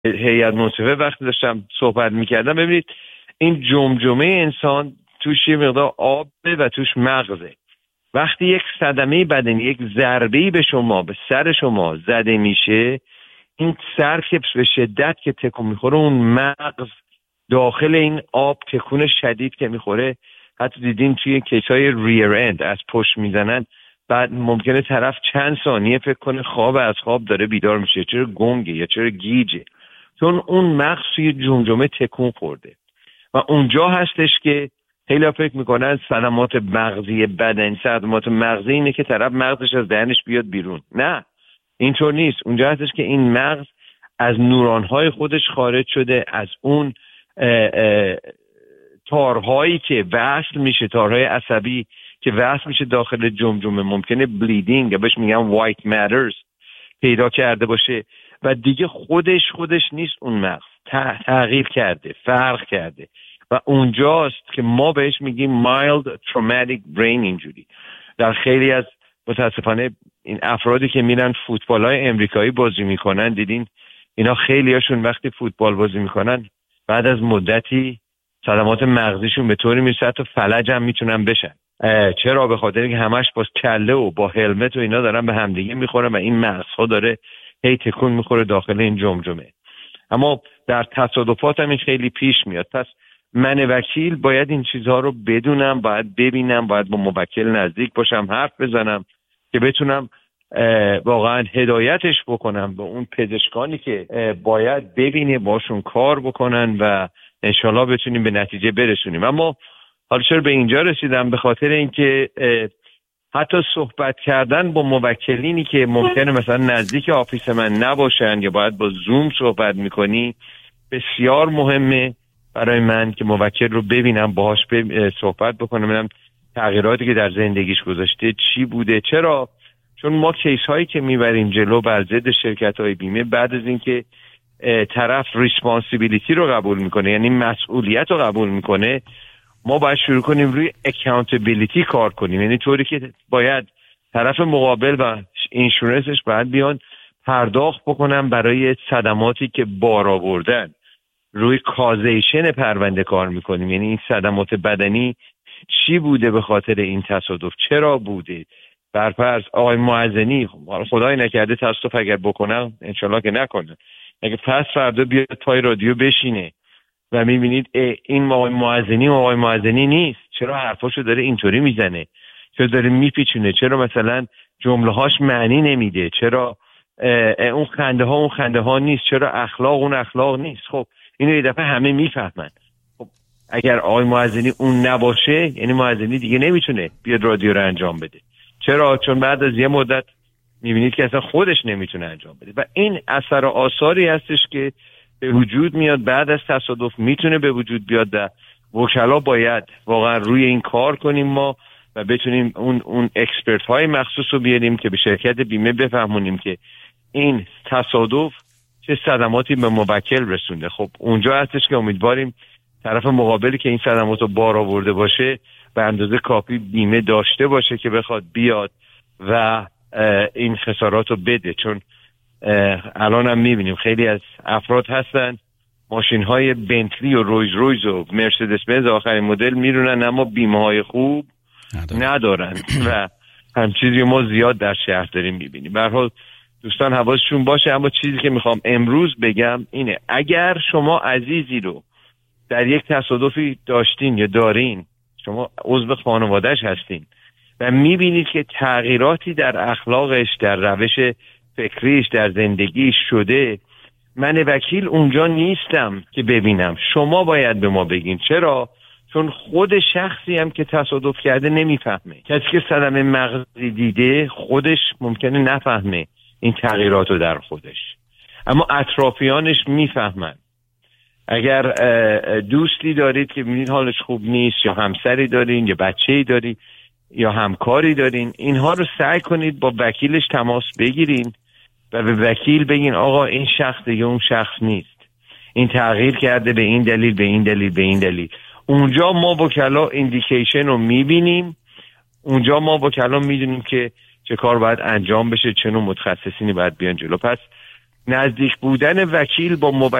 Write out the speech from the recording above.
هیئت منصفه وقتی داشتم صحبت میکردم، ببینید این جمجمه انسان توش یه مقدار آبه و توش مغزه. وقتی یک صدمه بدنی، یک ضربه‌ای به شما، به سر شما زده میشه، این سر که به شدت که تکون میخوره، اون مغز داخل این آب تکون شدید که میخوره، حتی دیدین توی کیسای ریر اند از پشت میزنن، بعد ممکنه طرف چند ثانیه فکر کنه خواب، از خواب داره بیدار میشه، چرا گنگه یا چرا گیجه، چون اون مغز توی جمجمه تکون خورده. و اونجا هستش که خیلی فکر میکنن صدمات مغزی بدن، صدمات مغزی اینه که طرف مغزش از دهنش بیاد بیرون. نه، اینطور نیست. اونجا هستش که این مغز از نورانهای خودش خارج شده، از اون تارهایی که وصل میشه، تارهای عصبی که وصل میشه داخل جمجمه، ممکنه بلیدینگ، بهش میگن وایت ماترز، پیدا کرده باشه و دیگه خودش نیست. اون مغز تغییر کرده، فرق کرده و اونجاست که ما بهش میگیم mild traumatic brain injury. در خیلی از متاسفانه این افرادی که میرن فوتبال‌های امریکایی بازی میکنن، دیدین اینا خیلی هاشون وقتی فوتبال بازی میکنن بعد از مدتی صدمات مغزیشون به طوری میرسه تا فلج هم میتونن بشن. چرا؟ به خاطر اینکه همش با کله و با هلمت و اینا دارن به همدیگه میخورن و این مغزها داره هی تکون میخوره داخل این جمجمه. اما در تصادفات هم این خیلی پیش میاد. پس من وکیل باید این چیزها رو بدونم، باید ببینم، باید با موکل نزدیک باشم، حرف بزنم که بتونم واقعا هدایتش بکنم به اون پزشکانی که باید ببینه، باشون کار بکنن و انشالله بتونیم به نتیجه برسونیم. اما حالا چرا به اینجا رسیدم؟ به خاطر اینکه حتی صحبت کردن با موکلینی که ممکنه مثلا نزدیک آفیس من نباشن یا باید با زوم صحبت میکنی، بسیار مهمه برای من که موکل رو ببینم، باهاش صحبت بکنم، ببینم تغییراتی که در زندگیش گذاشته چی بوده. چرا؟ چون ما کیس هایی که میبریم جلو بر ضد شرکت های بیمه، بعد از اینکه طرف ریسپانسیبیلیتی رو قبول میکنه، یعنی مسئولیت رو قبول میکنه، ما باید شروع کنیم روی اکاونتبیلیتی کار کنیم، یعنی طوری که باید طرف مقابل و اینشورنسش باید بیان پرداخت بکنن برای صدماتی که بار آوردن. روی کازیشن پرونده کار میکنیم، یعنی این صدمات بدنی چی بوده به خاطر این تصادف، چرا بوده. برفرض آقای معزنی، خدای نکرده تصادف اگر بکنم، انشالله که نکنه، اگه پس فردا بیاد پای رادیو بشینه و میبینید این آقای معزنی نیست، چرا حرفاشو داره اینطوری میزنه، چرا داره میپیچونه، چرا مثلا جمله هاش معنی نمیده، چرا اون خنده ها نیست، چرا اخلاق اون اخلاق نیست. خب اینو یه دفعه همه میفهمن. خب اگر آقای معزنی اون نباشه، یعنی معزنی دیگه نمیتونه بیاد رادیو رو انجام بده. چرا؟ چون بعد از یه مدت میبینید که اصلا خودش نمیتونه انجام بده و این اثر و آثاری هستش که به وجود میاد بعد از تصادف، میتونه به وجود بیاد. در وکلا باید واقعا روی این کار کنیم ما و بتونیم اون اکسپرت های مخصوص رو بیاریم که به شرکت بیمه بفهمونیم که این تصادف چه صدماتی به موکل رسونده. خب اونجا هستش که امیدواریم طرف مقابلی که این صدمات رو بار آورده باشه به اندازه کافی بیمه داشته باشه که بخواد بیاد و این خسارات رو بده. چون الان هم میبینیم خیلی از افراد هستن ماشین های بنتلی و رویز و مرسدس بنز آخرین مدل میرونن اما بیمه های خوب ندارن و هم چیزی ما زیاد در شهر داریم میبینیم. به هر حال دوستان حواسشون باشه. اما چیزی که میخوام امروز بگم اینه، اگر شما عزیزی رو در یک تصادفی داشتین یا دارین، شما عضو خانواده‌اش هستین و میبینید که تغییراتی در اخلاقش، در روش فکریش، در زندگیش شده، من وکیل اونجا نیستم که ببینم. شما باید به ما بگین. چرا؟ چون خود شخصی هم که تصادف کرده نمیفهمه. کسی که صدمه مغزی دیده خودش ممکنه نفهمه این تغییرات رو در خودش، اما اطرافیانش میفهمن. اگر دوستی دارید که میبینید حالش خوب نیست، یا همسری دارین، یا بچه‌ای دارید، یا همکاری دارین، اینها رو سعی کنید با وکیلش تماس بگیرین و به وکیل بگین آقا این شخص دیگه اون شخص نیست، این تغییر کرده به این دلیل، به این دلیل، به این دلیل. اونجا ما وکلا ایندیکیشن رو میبینیم، اونجا ما وکلا میدونیم که چه کار باید انجام بشه، چه نوع متخصصینی باید بیان جلو. پس نزدیک بودن وکیل با